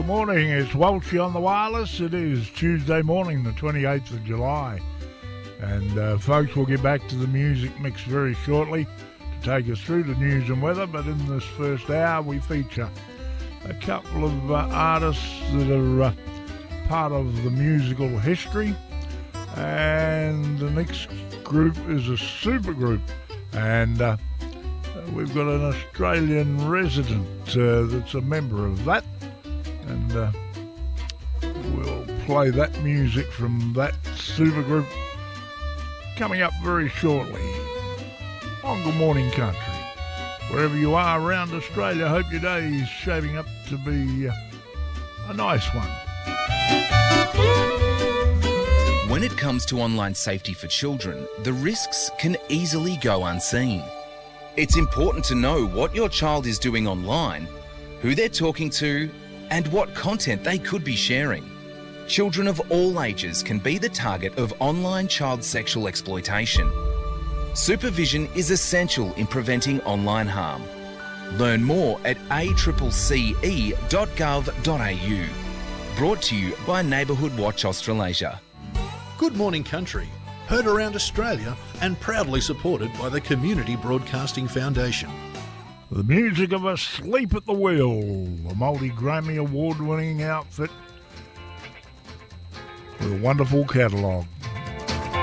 morning, it's Welchie on the wireless. It is Tuesday morning, the 28th of July. And folks, we'll get back to the music mix very shortly to take us through the news and weather. But in this first hour, we feature a couple of artists that are part of the musical history. And the next group is a super group. And we've got an Australian resident that's a member of that. And we'll play that music from that super group coming up very shortly on Good Morning Country. Wherever you are around Australia, I hope your day is shaping up to be a nice one. When it comes to online safety for children, the risks can easily go unseen. It's important to know what your child is doing online, who they're talking to, and what content they could be sharing. Children of all ages can be the target of online child sexual exploitation. Supervision is essential in preventing online harm. Learn more at accce.gov.au. Brought to you by Neighbourhood Watch Australasia. Good Morning Country, heard around Australia and proudly supported by the Community Broadcasting Foundation. The music of Asleep at the Wheel, a multi-Grammy award-winning outfit with a wonderful catalogue.